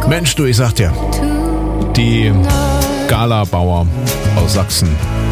Mensch, du, ich sag dir, die Gala-Bauer aus Sachsen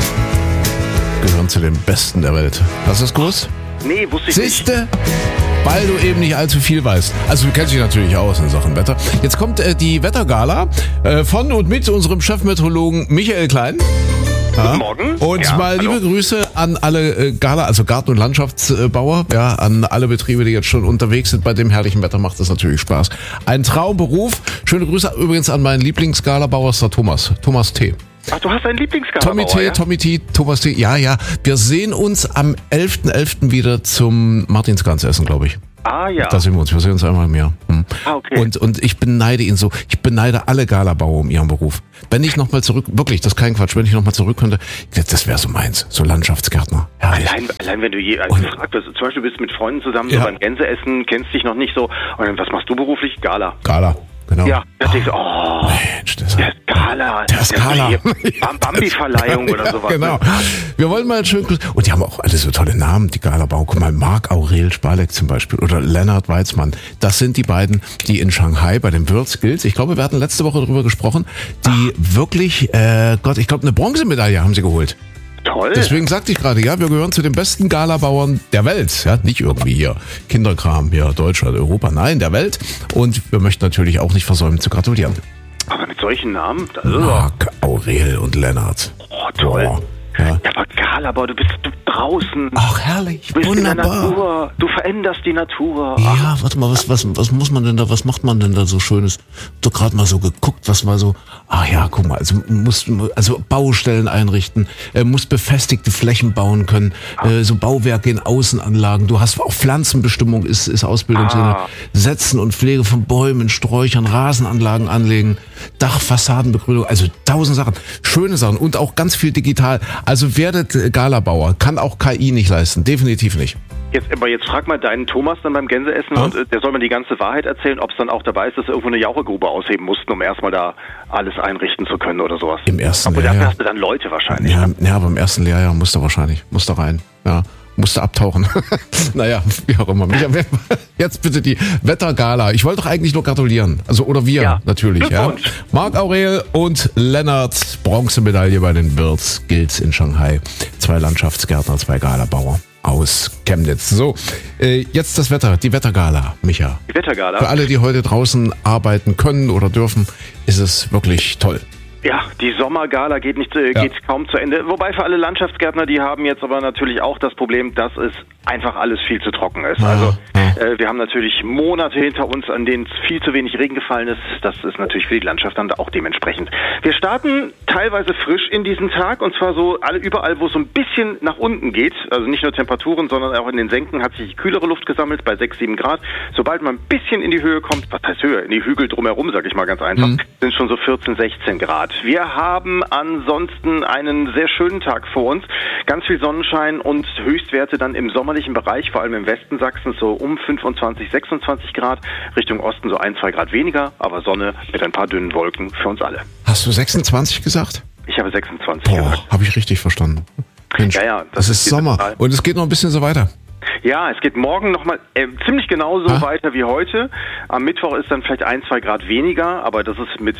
gehören zu den Besten der Welt. Hast du das gewusst? Nee, wusste ich nicht. Siehste? Weil du eben nicht allzu viel weißt. Also du kennst dich natürlich aus in Sachen Wetter. Jetzt kommt die Wettergala von und mit unserem Chefmeteorologen Michael Klein. Guten Morgen. Und ja, mal hallo. liebe Grüße an alle also Garten- und Landschaftsbauer, ja, an alle Betriebe, die jetzt schon unterwegs sind. Bei dem herrlichen Wetter macht das natürlich Spaß. Ein Traumberuf. Schöne Grüße übrigens an meinen Lieblingsgalabauer, ist der Thomas T. Ach, du hast einen Lieblingsgalabauer, Tommy T, Thomas T. Ja. Wir sehen uns am 11.11. wieder zum Martinsgans-Essen, glaube ich. Ah, ja. Da sehen wir uns. Wir sehen uns einmal im Jahr. Ah, okay. Und ich beneide ihn so. Ich beneide alle Galabauer um ihren Beruf. Wenn ich nochmal zurück, wirklich, das ist kein Quatsch, wenn ich nochmal zurück könnte, das wäre so meins. So Landschaftsgärtner. Herrlich. Allein wenn du gefragt wirst, zum Beispiel bist mit Freunden zusammen, so beim Gänseessen, kennst dich noch nicht so, und dann, was machst du beruflich? Gala. Genau. Ja, da denkst du, oh, Mensch, der ist Gala. Der ist Gala. Bambi-Verleihung oder sowas. Genau. Wir wollen mal schön grüßen. Und die haben auch alle so tolle Namen, die Galabauer. Guck mal, Marc Aurel Spalek zum Beispiel oder Lennart Weizmann. Das sind die beiden, die in Shanghai bei den World Skills, ich glaube, wir hatten letzte Woche darüber gesprochen, die wirklich, ich glaube, eine Bronzemedaille haben sie geholt. Toll. Deswegen sagte ich gerade, ja, wir gehören zu den besten Galabauern der Welt. Ja, nicht irgendwie hier Kinderkram, hier Deutschland, Europa, nein, der Welt. Und wir möchten natürlich auch nicht versäumen zu gratulieren. Aber mit solchen Namen? Marc Aurel und Lennart. Oh, toll. Oh, ja. Ja, aber Galabauer, du bist draußen. Ach, herrlich, Du bist in der wunderbar. Natur. Du veränderst die Natur. Ja, warte mal, was muss man denn da, was macht man denn da so Schönes? Doch gerade mal so geguckt, was mal so, ach ja, guck mal, also Baustellen einrichten, muss befestigte Flächen bauen können, so Bauwerke in Außenanlagen, du hast auch Pflanzenbestimmung ist Ausbildungssinne, Setzen und Pflege von Bäumen, Sträuchern, Rasenanlagen anlegen, Dachfassadenbegrünung, also 1000 Sachen, schöne Sachen und auch ganz viel digital. Also werdet Galabauer, kann auch KI nicht leisten, definitiv nicht. Jetzt frag mal deinen Thomas dann beim Gänseessen und der soll mir die ganze Wahrheit erzählen, ob es dann auch dabei ist, dass sie irgendwo eine Jauchegrube ausheben mussten, um erstmal da alles einrichten zu können oder sowas. Im ersten Aber Lehrjahr. dafür hast du dann Leute wahrscheinlich. Ja, aber im ersten Lehrjahr musste rein. Ja, musste abtauchen. Naja, wie auch immer. Jetzt bitte die Wettergala. Ich wollte doch eigentlich nur gratulieren. Also, oder wir natürlich. Ja. Marc Aurel und Lennart, Bronzemedaille bei den World Skills in Shanghai. 2 Landschaftsgärtner, 2 Galabauer aus Chemnitz. So, jetzt das Wetter, die Wettergala, Micha. Die Wettergala. Für alle, die heute draußen arbeiten können oder dürfen, ist es wirklich toll. Ja, die Sommergala geht kaum zu Ende. Wobei für alle Landschaftsgärtner, die haben jetzt aber natürlich auch das Problem, dass es einfach alles viel zu trocken ist. Also wir haben natürlich Monate hinter uns, an denen viel zu wenig Regen gefallen ist. Das ist natürlich für die Landschaft dann auch dementsprechend. Wir starten teilweise frisch in diesen Tag und zwar so überall, wo es so ein bisschen nach unten geht. Also nicht nur Temperaturen, sondern auch in den Senken hat sich kühlere Luft gesammelt bei 6, 7 Grad. Sobald man ein bisschen in die Höhe kommt, was heißt Höhe? In die Hügel drumherum, sag ich mal ganz einfach, sind schon so 14, 16 Grad. Wir haben ansonsten einen sehr schönen Tag vor uns. Ganz viel Sonnenschein und Höchstwerte dann im sommerlichen Bereich, vor allem im Westen Sachsens so um 25, 26 Grad. Richtung Osten so 1, 2 Grad weniger, aber Sonne mit ein paar dünnen Wolken für uns alle. Hast du 26 gesagt? Ich habe 26 gesagt. Habe ich richtig verstanden. Mensch, Ja, das ist Sommer und es geht noch ein bisschen so weiter. Ja, es geht morgen nochmal ziemlich genauso weiter wie heute. Am Mittwoch ist dann vielleicht 1, 2 Grad weniger, aber das ist mit,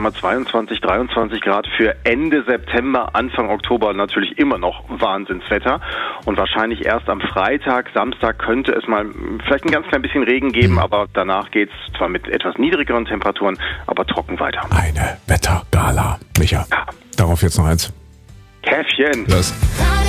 22, 23 Grad für Ende September, Anfang Oktober natürlich immer noch Wahnsinnswetter. Und wahrscheinlich erst am Freitag, Samstag könnte es mal vielleicht ein ganz klein bisschen Regen geben, aber danach geht's zwar mit etwas niedrigeren Temperaturen, aber trocken weiter. Eine Wettergala, Micha. Ja. Darauf jetzt noch eins. Käffchen. Los.